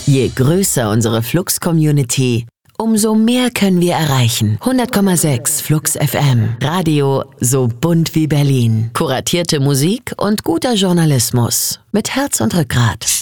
Je größer unsere Flux-Community, umso mehr können wir erreichen. 100,6 Flux FM. Radio so bunt wie Berlin. Kuratierte Musik und guter Journalismus. Mit Herz und Rückgrat.